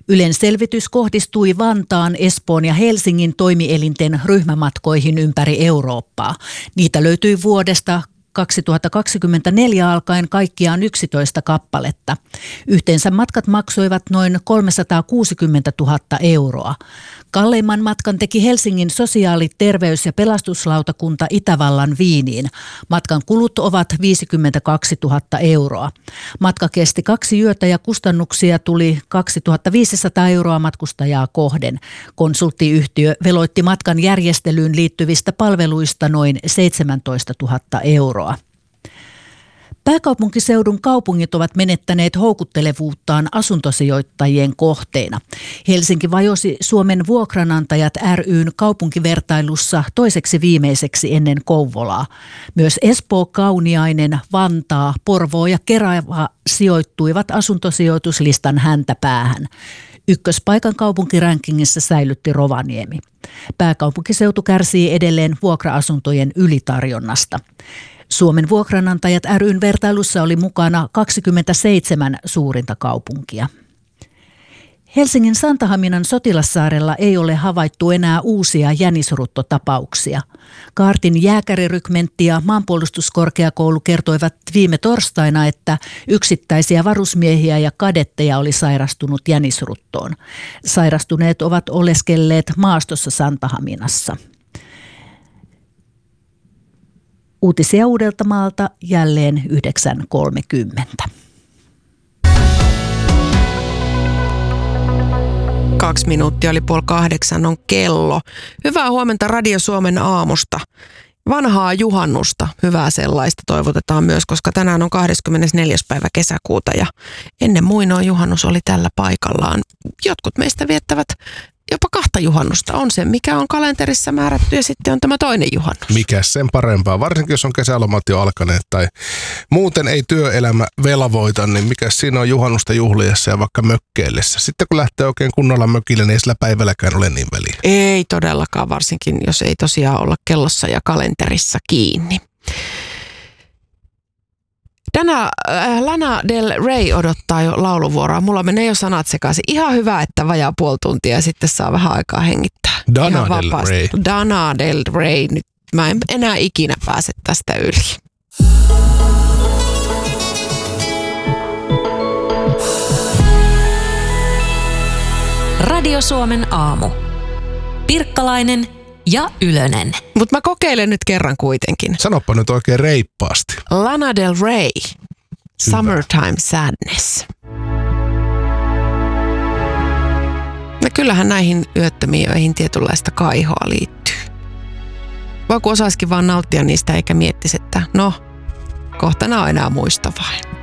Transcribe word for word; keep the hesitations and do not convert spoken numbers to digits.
Ylen selvitys kohdistui Vantaan, Espoon ja Helsingin toimielinten ryhmämatkoihin ympäri Eurooppaa. Niitä löytyi vuodesta kaksituhattakaksikymmentäneljä alkaen kaikkiaan yksitoista kappaletta. Yhteensä matkat maksoivat noin kolmesataakuusikymmentätuhatta euroa. Kalleimman matkan teki Helsingin sosiaali-, terveys- ja pelastuslautakunta Itävallan Wieniin. Matkan kulut ovat viisikymmentäkaksituhatta euroa. Matka kesti kaksi yötä ja kustannuksia tuli kaksituhattaviisisataa euroa matkustajaa kohden. Konsulttiyhtiö veloitti matkan järjestelyyn liittyvistä palveluista noin seitsemäntoistatuhatta euroa. Pääkaupunkiseudun kaupungit ovat menettäneet houkuttelevuuttaan asuntosijoittajien kohteina. Helsinki vajosi Suomen vuokranantajat ry:n kaupunkivertailussa toiseksi viimeiseksi ennen Kouvolaa. Myös Espoo, Kauniainen, Vantaa, Porvoo ja Kerava sijoittuivat asuntosijoituslistan häntäpäähän. Ykköspaikan kaupunkirankingissa säilytti Rovaniemi. Pääkaupunkiseutu kärsii edelleen vuokra-asuntojen ylitarjonnasta. Suomen vuokranantajat ry:n vertailussa oli mukana kaksikymmentäseitsemän suurinta kaupunkia. Helsingin Santahaminan Sotilassaarella ei ole havaittu enää uusia jänisruttotapauksia. Kaartin jääkärirykmentti ja maanpuolustuskorkeakoulu kertoivat viime torstaina, että yksittäisiä varusmiehiä ja kadetteja oli sairastunut jänisruttoon. Sairastuneet ovat oleskelleet maastossa Santahaminassa. Uutisia Uudeltamaalta jälleen yhdeksän kolmekymmentä. Kaksi minuuttia oli puoli kahdeksan on kello. Hyvää huomenta Radio Suomen aamusta. Vanhaa juhannusta, hyvää sellaista toivotetaan myös, koska tänään on kahdeskymmenesneljäs päivä kesäkuuta ja ennen muinoin juhannus oli tällä paikallaan. Jotkut meistä viettävät jopa kahta juhannusta. On se, mikä on kalenterissa määrätty ja sitten on tämä toinen juhannus. Mikä sen parempaa, varsinkin jos on kesälomat jo alkaneet tai muuten ei työelämä velvoita, niin mikä siinä on juhannusta juhliassa ja vaikka mökkeillessä. Sitten kun lähtee oikein kunnolla mökille, niin ei sillä päivälläkään ole niin väliä. Ei todellakaan, varsinkin jos ei tosiaan olla kellossa ja kalenterissa kiinni. Dana, äh, Lana Del Rey odottaa jo lauluvuoroa. Mulla menee jo sanat sekaisin. Ihan hyvä, että vajaa puoli tuntia ja sitten saa vähän aikaa hengittää. Dana Del Rey. Dana Del Rey. Nyt mä en enää ikinä pääse tästä yli. Radio Suomen aamu. Pirkkalainen ja Ylönen. Mutta mä kokeilen nyt kerran kuitenkin. Sanoppa nyt oikein reippaasti. Lana Del Rey. Summertime Sadness. No kyllähän näihin yöttömiin öihin tietynlaista kaihoa liittyy. Voi kun osaisikin vaan nauttia niistä eikä miettisi, että no, kohta nämä on enää muista vain.